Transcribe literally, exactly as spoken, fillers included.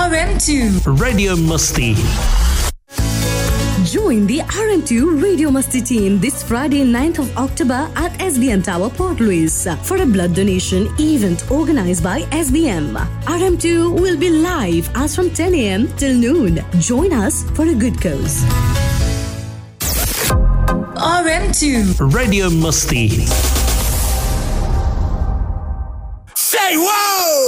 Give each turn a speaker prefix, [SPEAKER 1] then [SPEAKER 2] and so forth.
[SPEAKER 1] R M two
[SPEAKER 2] Radio Musti.
[SPEAKER 3] Join the R M two Radio Musti team this Friday, ninth of October at S B M Tower, Port Louis for a blood donation event organized by S B M. R M two will be live as from ten a.m. till noon. Join us for a good cause.
[SPEAKER 1] R M two
[SPEAKER 2] Radio Musti.
[SPEAKER 4] Say what?